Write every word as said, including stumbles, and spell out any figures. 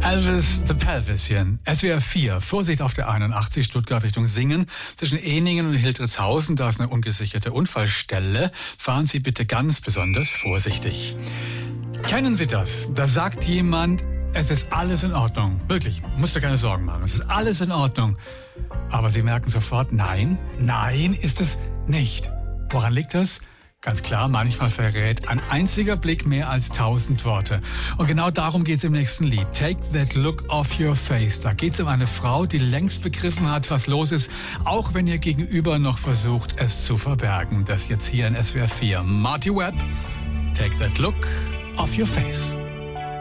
Elvis the Pelvisian, S W R vier, Vorsicht auf der einundachtzig, Stuttgart Richtung Singen. Zwischen Ehningen und Hildritzhausen, da ist eine ungesicherte Unfallstelle. Fahren Sie bitte ganz besonders vorsichtig. Kennen Sie das? Da sagt jemand, es ist alles in Ordnung. Wirklich, musst du keine Sorgen machen. Es ist alles in Ordnung. Aber Sie merken sofort, nein, nein ist es nicht. Woran liegt das? Ganz klar, manchmal verrät ein einziger Blick mehr als tausend Worte. Und genau darum geht's im nächsten Lied. Take that look off your face. Da geht's um eine Frau, die längst begriffen hat, was los ist, auch wenn ihr Gegenüber noch versucht, es zu verbergen. Das jetzt hier in S W R vier. Marty Webb, Take that look off your face.